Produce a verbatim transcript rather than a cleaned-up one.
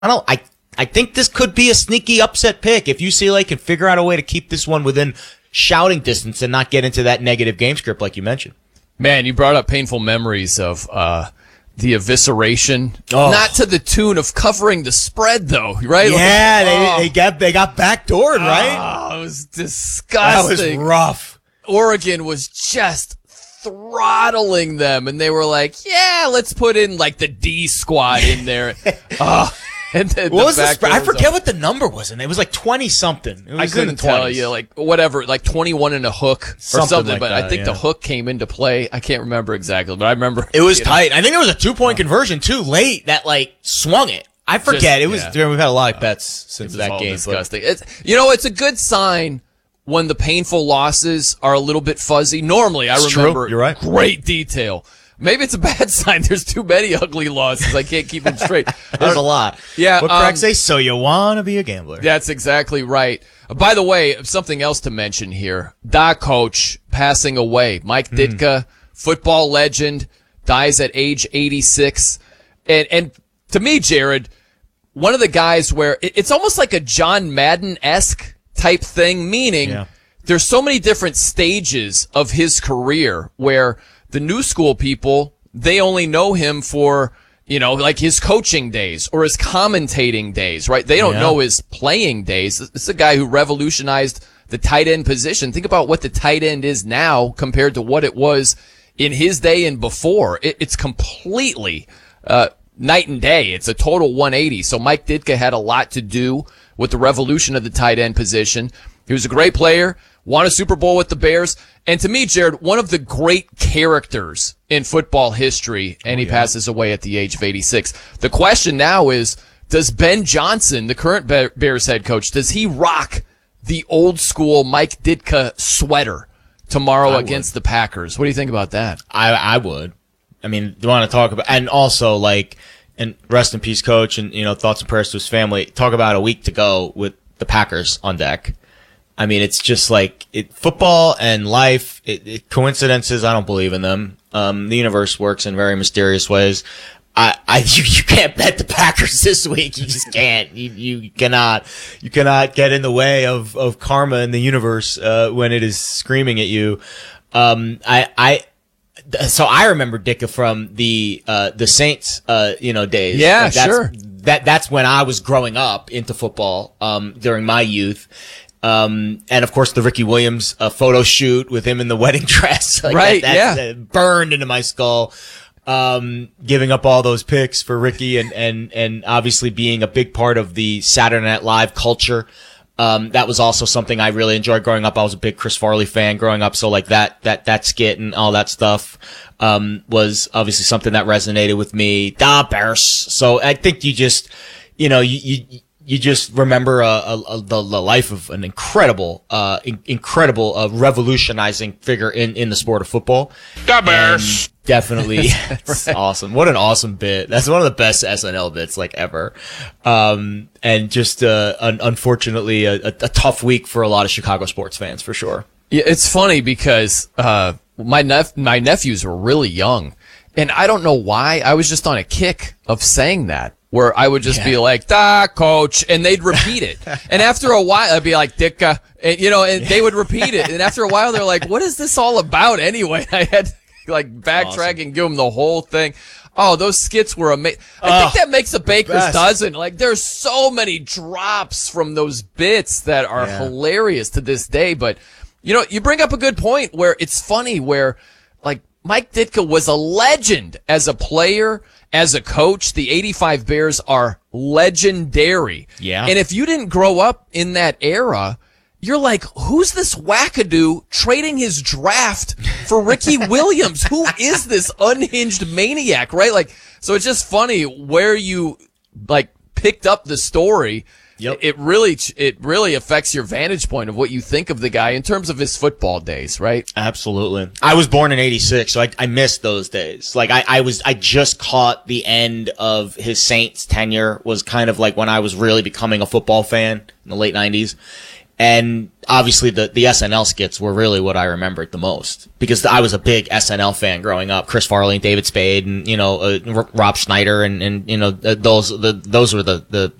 I don't I I think this could be a sneaky upset pick if U C L A can figure out a way to keep this one within shouting distance and not get into that negative game script like you mentioned. Man, you brought up painful memories of uh, the evisceration. Oh. Not to the tune of covering the spread, though, right? Yeah, like, they, oh. they got they got backdoored, right? Oh, it was disgusting. That was rough. Oregon was just throttling them, and they were like, yeah, let's put in like the D squad in there. oh, and then What the was the spread? I was forget up. what the number was, and it was like twenty something. It was I couldn't in the tell twenties. you, like whatever, like twenty-one and a hook or Something something. like but that, I think yeah. the hook came into play. I can't remember exactly, but I remember It was you know, tight. I think there was a two point conversion too late that like swung it. I forget. Just- it was. yeah. We've had a lot of bets since It was that all game. but- disgusting. It's, you know, it's a good sign when the painful losses are a little bit fuzzy. Normally, I It's true. remember You're right. great detail. Maybe it's a bad sign. There's too many ugly losses. I can't keep them straight. There's a lot. Yeah, What um, Craig say? So you want to be a gambler? That's exactly right. Uh, By the way, something else to mention here. Da coach passing away. Mike Ditka, football legend, dies at age eighty-six. And, and to me, Jared, one of the guys where it, it's almost like a John Madden-esque type thing, meaning Yeah. there's so many different stages of his career where the new school people, they only know him for, you know, like his coaching days or his commentating days, right? They don't Yeah. know his playing days. This is a guy who revolutionized the tight end position. Think about what the tight end is now compared to what it was in his day and before. It, it's completely, uh, night and day. It's a total one eighty. So Mike Ditka had a lot to do with the revolution of the tight end position. He was a great player, won a Super Bowl with the Bears. And to me, Jared, one of the great characters in football history, and he passes away at the age of eighty-six. The question now is, does Ben Johnson, the current Bears head coach, does he rock the old school Mike Ditka sweater tomorrow against the Packers? What do you think about that? I I would. I mean, you want to talk about, and also like, and rest in peace, coach, and you know, thoughts and prayers to his family. Talk about a week to go with the Packers on deck. I mean, it's just like it, football and life. It, it, coincidences, I don't believe in them. Um, the universe works in very mysterious ways. I, I, you, you can't bet the Packers this week. You just can't. You, you cannot. You cannot get in the way of of karma in the universe uh, when it is screaming at you. Um, I, I. So I remember Ditka from the uh, the Saints, uh, you know, days. Yeah, Like, that's, sure. That that's when I was growing up into football. Um, during my youth. Um, and of course the Ricky Williams, uh, photo shoot with him in the wedding dress. Like Right, that, yeah. that burned into my skull. Um, giving up all those picks for Ricky and, and, and obviously being a big part of the Saturday Night Live culture. Um, that was also something I really enjoyed growing up. I was a big Chris Farley fan growing up. So like that, that, that skit and all that stuff, um, was obviously something that resonated with me. Da Bears. So I think you just, you know, you, you, you just remember, uh, a, a, the, the life of an incredible, uh, in, incredible, uh, revolutionizing figure in, in the sport of football. Da Bears. And definitely. It's awesome. What an awesome bit. That's one of the best S N L bits like ever. Um, and just, uh, un- unfortunately a, a, a tough week for a lot of Chicago sports fans for sure. Yeah, it's funny because uh my nep- my nephews were really young, and I don't know why. I was just on a kick of saying that, where I would just Yeah. be like, "Da coach," and they'd repeat it. And after a while, I'd be like, "Ditka," and you know, and they would repeat it. And after a while, they're like, "What is this all about anyway?" I had to, like backtrack Awesome. and give them the whole thing. Oh, those skits were amazing. I Oh, think that makes a baker's best. dozen. Like, there's so many drops from those bits that are Yeah. hilarious to this day. But, you know, you bring up a good point where it's funny where, like, Mike Ditka was a legend as a player, as a coach. The eighty-five Bears are legendary. Yeah. And if you didn't grow up in that era, you're like, who's this wackadoo trading his draft for Ricky Williams? Who is this unhinged maniac, right? Like, so it's just funny where you, like, picked up the story. Yep. It really, it really affects your vantage point of what you think of the guy in terms of his football days, right? Absolutely. I was born in eighty-six, so I, I missed those days. Like I, I was, I just caught the end of his Saints tenure was kind of like when I was really becoming a football fan in the late nineties. And obviously the, the S N L skits were really what I remembered the most because I was a big S N L fan growing up. Chris Farley and David Spade and, you know, uh, Rob Schneider and, and, you know, those, the, those were the, the,